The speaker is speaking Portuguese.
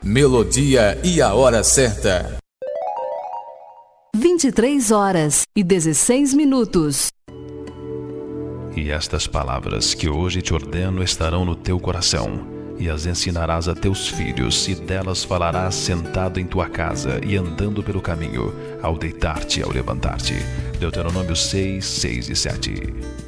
Melodia e a hora certa. 23h16. E estas palavras que hoje te ordeno estarão no teu coração, e as ensinarás a teus filhos, e delas falarás sentado em tua casa e andando pelo caminho, ao deitar-te e ao levantar-te. Deuteronômio 6, 6 e 7.